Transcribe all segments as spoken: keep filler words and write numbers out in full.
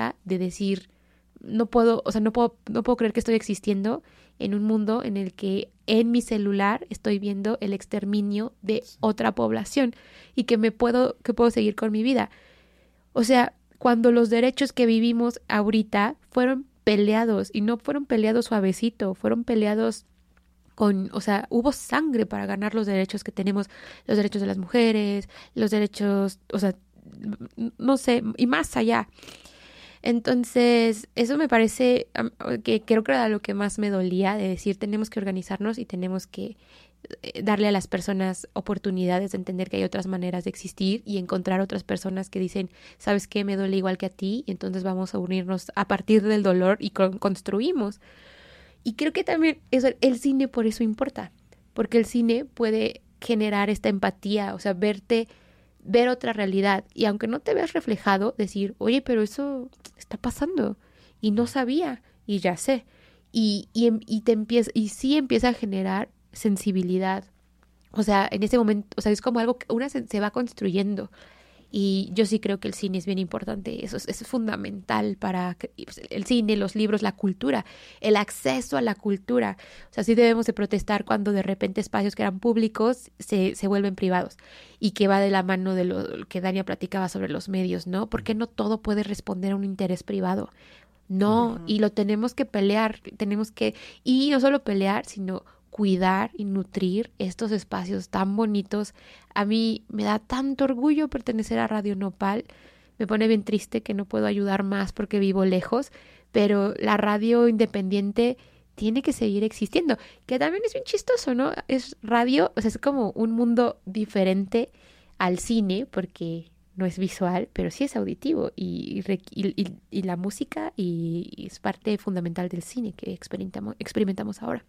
impotencia de decir, no puedo, o sea, no puedo, no puedo creer que estoy existiendo en un mundo en el que en mi celular estoy viendo el exterminio de otra población y que me puedo, que puedo seguir con mi vida. O sea, cuando los derechos que vivimos ahorita fueron peleados, y no fueron peleados suavecito, fueron peleados con, o sea, hubo sangre para ganar los derechos que tenemos, los derechos de las mujeres, los derechos, o sea, no sé, y más allá. Entonces, eso me parece que creo que era lo que más me dolía, de decir, tenemos que organizarnos y tenemos que darle a las personas oportunidades de entender que hay otras maneras de existir y encontrar otras personas que dicen, ¿sabes qué? Me duele igual que a ti, y entonces vamos a unirnos a partir del dolor y con- construimos. Y creo que también eso, el cine por eso importa, porque el cine puede generar esta empatía, o sea, verte, ver otra realidad, y aunque no te veas reflejado, decir, oye, pero eso está pasando y no sabía y ya sé, y, y, y te empieza, y sí empieza a generar sensibilidad. O sea, en ese momento, o sea, es como algo que una se, se va construyendo. Y yo sí creo que el cine es bien importante, eso es, es fundamental para el cine, los libros, la cultura, el acceso a la cultura. O sea, sí debemos de protestar cuando de repente espacios que eran públicos se, se vuelven privados, y que va de la mano de lo que Dania platicaba sobre los medios, ¿no? Porque no todo puede responder a un interés privado. No, uh-huh. Y lo tenemos que pelear, tenemos que, y no solo pelear, sino cuidar y nutrir estos espacios tan bonitos. A mí me da tanto orgullo pertenecer a Radio Nopal. Me pone bien triste que no puedo ayudar más porque vivo lejos, pero la radio independiente tiene que seguir existiendo, que también es bien chistoso, ¿no? Es radio, o sea, es como un mundo diferente al cine, porque no es visual, pero sí es auditivo, y, y, y, y la música y, y es parte fundamental del cine que experimentamos, experimentamos ahora.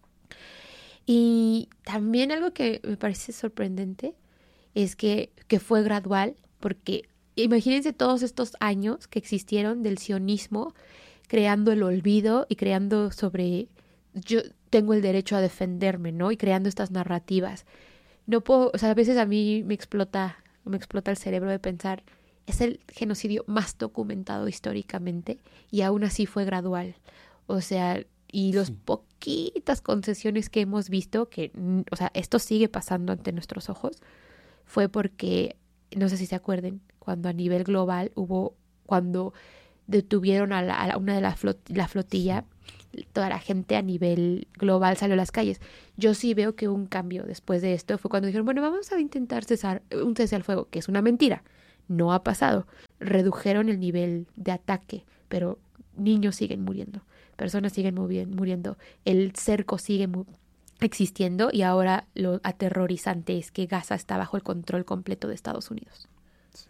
Y también algo que me parece sorprendente es que, que fue gradual, porque imagínense todos estos años que existieron del sionismo, creando el olvido y creando sobre, yo tengo el derecho a defenderme, ¿no? Y creando estas narrativas. No puedo, o sea, a veces a mí me explota, me explota el cerebro de pensar, es el genocidio más documentado históricamente y aún así fue gradual. O sea, y las sí. poquitas concesiones que hemos visto, que, o sea, esto sigue pasando ante nuestros ojos, fue porque, no sé si se acuerden, cuando a nivel global hubo, cuando detuvieron a, la, a una de la, flot, la flotilla, sí. toda la gente a nivel global salió a las calles. Yo sí veo que un cambio después de esto fue cuando dijeron, bueno, vamos a intentar cesar un cese al fuego, que es una mentira, no ha pasado. Redujeron el nivel de ataque, pero niños siguen muriendo. Personas siguen muriendo, el cerco sigue mu- existiendo, y ahora lo aterrorizante es que Gaza está bajo el control completo de Estados Unidos. Sí.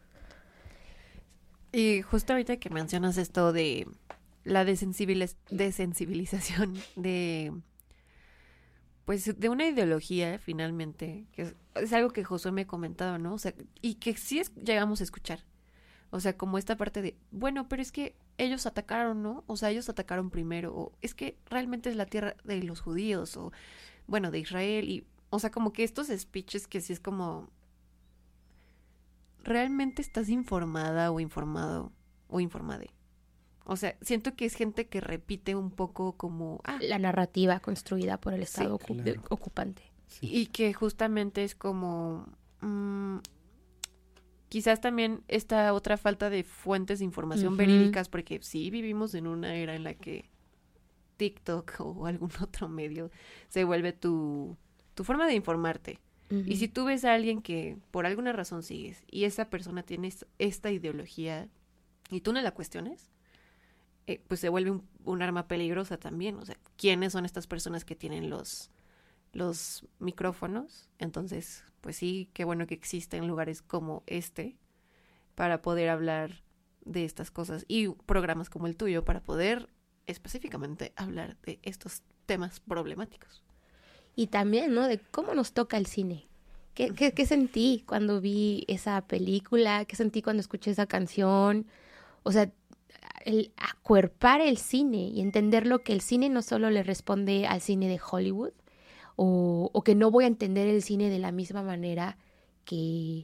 Y justo ahorita que mencionas esto de la desensibiliz- desensibilización de, pues, de una ideología, finalmente, que es, es algo que Josué me ha comentado, ¿no? O sea, y que sí es, llegamos a escuchar. O sea, como esta parte de, bueno, pero es que ellos atacaron, ¿no? O sea, ellos atacaron primero, o es que realmente es la tierra de los judíos, o bueno, de Israel, y, o sea, como que estos speeches que sí es como, ¿realmente estás informada o informado o informade? O sea, siento que es gente que repite un poco como, ah, la narrativa construida por el Estado sí, ocu- claro. ocupante. Sí. Y que justamente es como... Mmm, quizás también esta otra falta de fuentes de información uh-huh. verídicas, porque sí vivimos en una era en la que TikTok o algún otro medio se vuelve tu, tu forma de informarte. Uh-huh. Y si tú ves a alguien que por alguna razón sigues y esa persona tiene esta ideología y tú no la cuestiones, eh, pues se vuelve un, un arma peligrosa también. O sea, ¿quiénes son estas personas que tienen los... los micrófonos? Entonces, pues sí, qué bueno que existen lugares como este para poder hablar de estas cosas, y programas como el tuyo para poder específicamente hablar de estos temas problemáticos. Y también, ¿no? De cómo nos toca el cine. ¿Qué, qué, qué sentí cuando vi esa película? ¿Qué sentí cuando escuché esa canción? O sea, el acuerpar el cine y entender lo que el cine no solo le responde al cine de Hollywood, O, o que no voy a entender el cine de la misma manera que,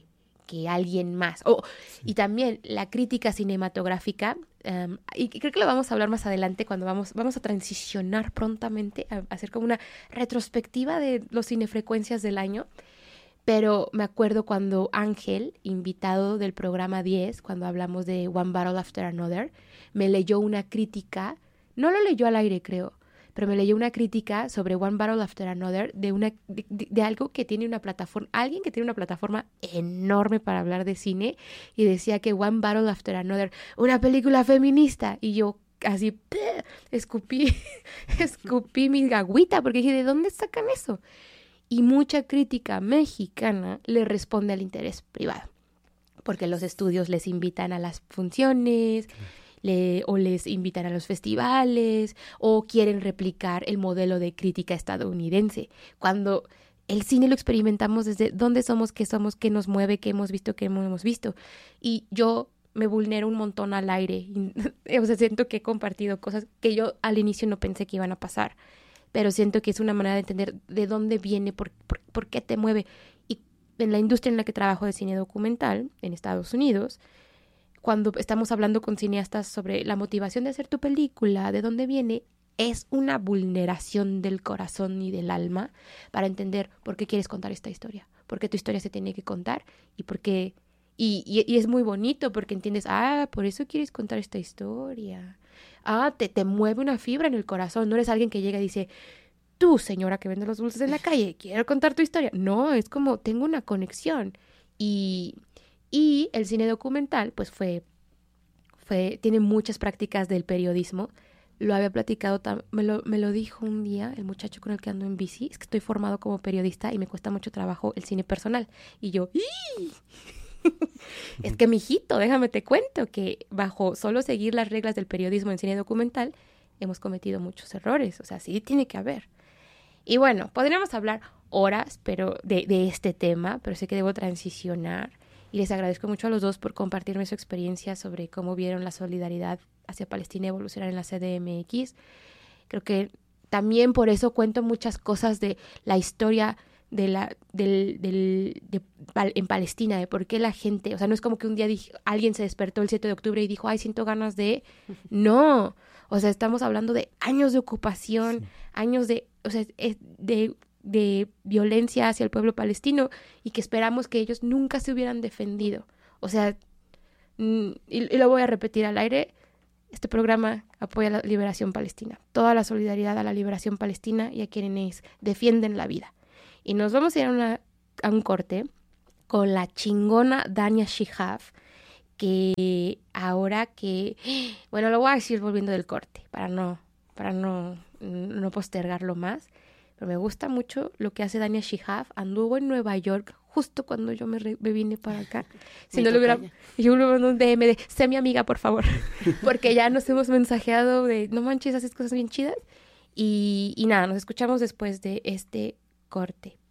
que alguien más. Oh, sí. Y también la crítica cinematográfica, um, y creo que lo vamos a hablar más adelante cuando vamos, vamos a transicionar prontamente a, a hacer como una retrospectiva de los cinefrecuencias del año. Pero me acuerdo cuando Ángel, invitado del programa diez, cuando hablamos de One Battle After Another, me leyó una crítica, no lo leyó al aire creo, pero me leyó una crítica sobre One Battle After Another de, una, de, de, de algo que tiene una plataforma, alguien que tiene una plataforma enorme para hablar de cine, y decía que One Battle After Another, una película feminista, y yo así ¡peh! escupí, escupí mi agüita, porque dije, ¿de dónde sacan eso? Y mucha crítica mexicana le responde al interés privado, porque los estudios les invitan a las funciones, le, o les invitan a los festivales, o quieren replicar el modelo de crítica estadounidense, cuando el cine lo experimentamos desde dónde somos, qué somos, qué nos mueve, qué hemos visto, qué no hemos visto. Y yo me vulnero un montón al aire, o sea, siento que he compartido cosas que yo al inicio no pensé que iban a pasar, pero siento que es una manera de entender de dónde viene, por, por, por qué te mueve. Y en la industria en la que trabajo de cine documental, en Estados Unidos, cuando estamos hablando con cineastas sobre la motivación de hacer tu película, de dónde viene, es una vulneración del corazón y del alma para entender por qué quieres contar esta historia, por qué tu historia se tiene que contar, y por qué... Y, y, y es muy bonito porque entiendes, ah, por eso quieres contar esta historia. Ah, te, te mueve una fibra en el corazón. No eres alguien que llega y dice, tú, señora que vende los dulces en la calle, quiero contar tu historia. No, es como, tengo una conexión. Y, y el cine documental, pues fue, fue, tiene muchas prácticas del periodismo. Lo había platicado, tam- me, lo, me lo dijo un día el muchacho con el que ando en bici. Es que estoy formado como periodista y me cuesta mucho trabajo el cine personal. Y yo, ¡ih! Es que, mijito, déjame te cuento que bajo solo seguir las reglas del periodismo en cine documental hemos cometido muchos errores, o sea, sí tiene que haber. Y bueno, podríamos hablar horas pero de, de este tema, pero sé que debo transicionar, y les agradezco mucho a los dos por compartirme su experiencia sobre cómo vieron la solidaridad hacia Palestina evolucionar en la C D M X. Creo que también por eso cuento muchas cosas de la historia de la del, del de, en Palestina, de por qué la gente, o sea, no es como que un día dije, alguien se despertó el siete de octubre y dijo, ay, siento ganas de... No, o sea, estamos hablando de años de ocupación, sí. años de, o sea, de, de violencia hacia el pueblo palestino, y que esperamos que ellos nunca se hubieran defendido. O sea, y, y lo voy a repetir al aire, este programa apoya la liberación palestina, toda la solidaridad a la liberación palestina y a quienes defienden la vida. Y nos vamos a ir a, una, a un corte con la chingona Dania Shihab, que ahora que... Bueno, lo voy a decir volviendo del corte, para no, para no, no postergarlo más. Pero me gusta mucho lo que hace Dania Shihab. Anduvo en Nueva York justo cuando yo me, re, me vine para acá. Si no lo hubiera... Yo le mando un D M de, sé mi amiga, por favor. Porque ya nos hemos mensajeado de, no manches, haces cosas bien chidas. Y, y nada, nos escuchamos después de este corte.